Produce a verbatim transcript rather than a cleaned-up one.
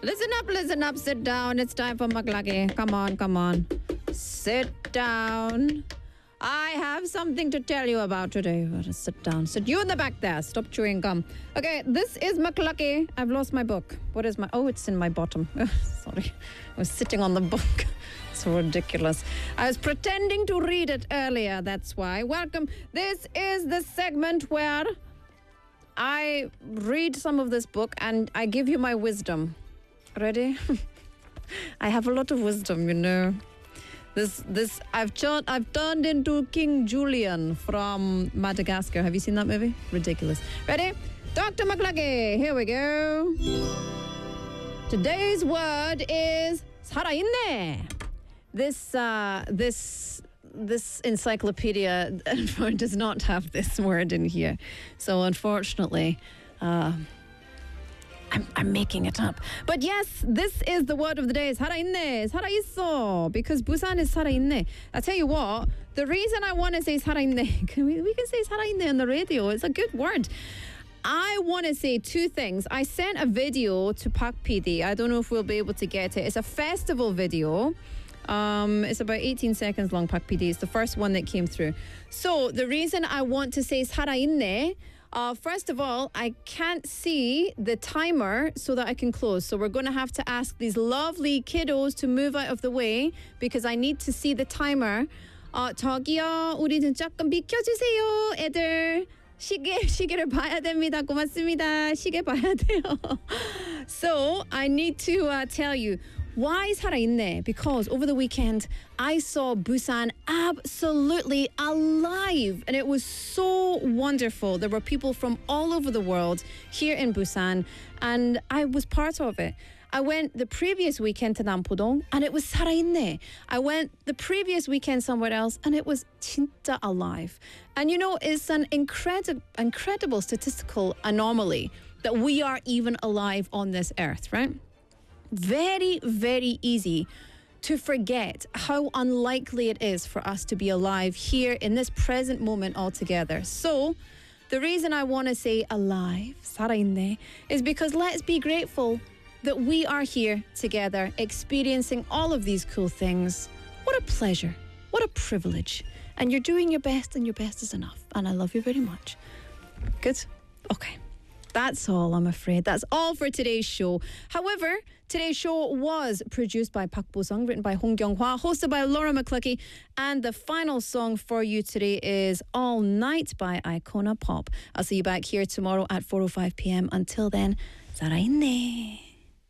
Listen up, listen up, sit down. It's time for Maklaki. Come on, come on. Sit down. I have something to tell you about today. You gotta sit down. Sit you in the back there. Stop chewing gum. Okay, this is Maklaki. I've lost my book. What is my... Oh, it's in my bottom. Sorry. I was sitting on the book. So ridiculous. I was pretending to read it earlier. That's why. Welcome. This is the segment where I read some of this book and I give you my wisdom. Ready? I have a lot of wisdom, you know. This, this, I've turned, I've turned into King Julian from Madagascar. Have you seen that movie? Ridiculous. Ready? Doctor Maklaki. Here we go. Today's word is 살아있네. This, uh, this, this encyclopedia does not have this word in here. So unfortunately, uh, I'm, I'm making it up. But yes, this is the word of the day. 살아있네, 살아있어. Because Busan is 살아있네. I tell you what, the reason I want to say 살아있네, can we, we can say 살아있네 on the radio. It's a good word. I want to say two things. I sent a video to Park P D. I don't know if we'll be able to get it. It's a festival video. Um, it's about eighteen seconds long, Park P D. It's the first one that came through. So the reason I want to say 살아있네, Uh, first of all, I can't see the timer so that I can close. So we're going to have to ask these lovely kiddos to move out of the way because I need to see the timer. 어, 저기요, 우리 좀 조금 비켜주세요, 애들. 시계, 시계를 봐야 됩니다. 고맙습니다. 시계 봐야 돼요. So I need to uh, tell you. Why 살아있네? Because over the weekend, I saw Busan absolutely alive. And it was so wonderful. There were people from all over the world here in Busan. And I was part of it. I went the previous weekend to Nampodong, and it was 살아있네. I went the previous weekend somewhere else, and it was 진짜 alive. And you know, it's an incredible, incredible statistical anomaly that we are even alive on this earth, right? Very, very easy to forget how unlikely it is for us to be alive here in this present moment altogether. So, the reason I want to say alive, 살아있네, is because let's be grateful that we are here together experiencing all of these cool things. What a pleasure. What a privilege. And you're doing your best, and your best is enough. And I love you very much. Good? Okay. That's all, I'm afraid. That's all for today's show. However, today's show was produced by Park Bo-sung, written by Hong Kyung-hwa, hosted by Laura McCluskey, and the final song for you today is All Night by Icona Pop. I'll see you back here tomorrow at four oh five p.m. Until then, 살아있네.